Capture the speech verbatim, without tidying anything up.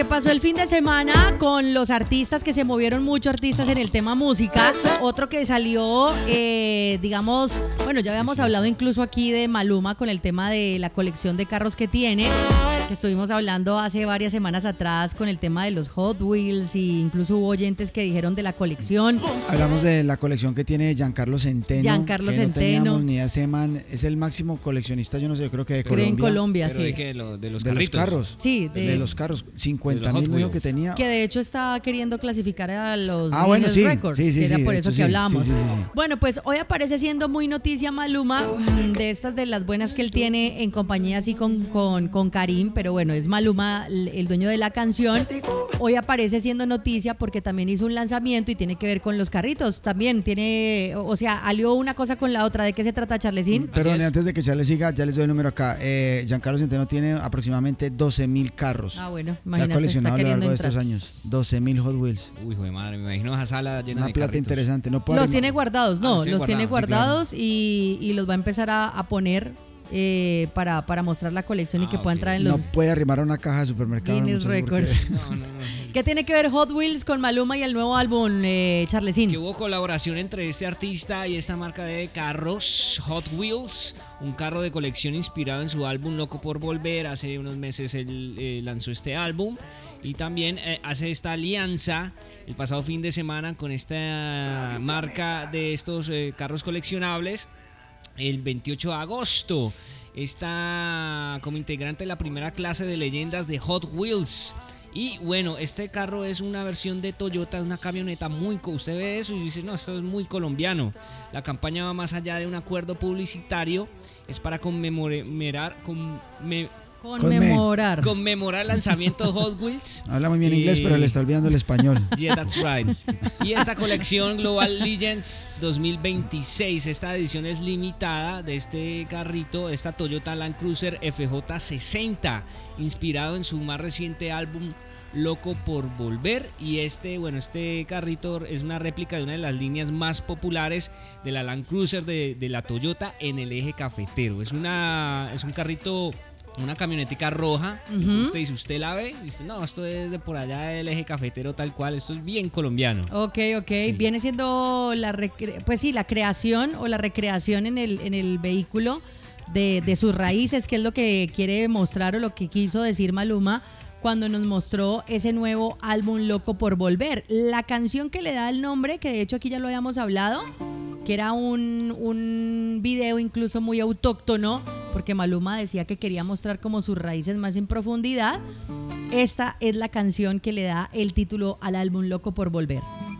Pasó el fin de semana con los artistas que se movieron mucho, artistas en el tema música. Otro que salió, eh, digamos, bueno, ya habíamos hablado incluso aquí de Maluma con el tema de la colección de carros que tiene, que estuvimos hablando hace varias semanas atrás con el tema de los Hot Wheels, y incluso hubo oyentes que dijeron de la colección. Hablamos de la colección que tiene Giancarlo Centeno. Giancarlo que Centeno. No teníamos ni idea, ese man es el máximo coleccionista, yo no sé, yo creo que de Creo Colombia. en Colombia, Pero sí. de, que, lo, de los de carritos. los carros. Sí, de, de, los carros. cincuenta de los mil Hot mío Wheels. que tenía. que de hecho está queriendo clasificar a los Ah, bueno, Guinness sí, Records, sí, sí, que era sí, por de eso hecho, que sí, hablábamos. sí, sí, sí. Bueno, pues hoy aparece siendo muy noticia Maluma, mmm, de estas de las buenas que él tiene en compañía así con, con, con Karim, pero bueno, es Maluma el, el dueño de la canción. Hoy aparece siendo noticia porque también hizo un lanzamiento y tiene que ver con los carritos. También tiene, o sea, alió una cosa con la otra. ¿De qué se trata, Charlesín? Perdón, antes de que Charles siga, ya les doy el número acá. Eh, Giancarlo Centeno tiene aproximadamente doce mil carros. Ah, bueno, Que ha imagínate, coleccionado a está lo largo queriendo de entrar. estos años. doce mil Hot Wheels. Uy, joder, madre, me imagino esa sala llena Una de plata carritos. interesante. No puedo Los arrimar- tiene guardados, no, Ah, los, los tiene tiene guardados, guardados y, y los va a empezar a, a poner eh, para, para mostrar la colección y Ah, que pueda ok. entrar en No los puede arrimar a una caja de supermercado. Guinness muchachos, porque- Records. No, no, no. ¿Qué tiene que ver Hot Wheels con Maluma y el nuevo álbum, eh, Charlesín? Que hubo colaboración entre este artista y esta marca de carros, Hot Wheels, un carro de colección inspirado en su álbum Loco por Volver. Hace unos meses él eh, lanzó este álbum y también eh, hace esta alianza el pasado fin de semana con esta marca de estos eh, carros coleccionables el veintiocho de agosto. Está como integrante de la primera clase de leyendas de Hot Wheels. Y bueno, este carro es una versión de Toyota, una camioneta muy... Usted ve eso y dice, no, esto es muy colombiano. La campaña va más allá de un acuerdo publicitario. Es para conmemorar, conme- Conmemorar. conmemorar el lanzamiento de Hot Wheels. Habla muy bien Y- inglés, pero le está olvidando el español. Yeah, that's right. Y esta colección Global Legends dos mil veintiséis, esta edición es limitada de este carrito, esta Toyota Land Cruiser F J sesenta, inspirado en su más reciente álbum Loco por Volver. Y este, bueno, este carrito es una réplica de una de las líneas más populares de la Land Cruiser de, de la Toyota en el eje cafetero. Es una, es un carrito, una camionetica roja. Ujú. Usted dice, usted la ve y dice, no, esto es de por allá del eje cafetero tal cual, esto es bien colombiano. Ok, ok. Sí. Viene siendo la recre- pues sí, la creación o la recreación en el, en el vehículo de, de sus raíces, que es lo que quiere mostrar o lo que quiso decir Maluma cuando nos mostró ese nuevo álbum Loco por Volver. La canción que le da el nombre, que de hecho aquí ya lo habíamos hablado, que era un, un video incluso muy autóctono, porque Maluma decía que quería mostrar como sus raíces más en profundidad. Esta es la canción que le da el título al álbum Loco por Volver.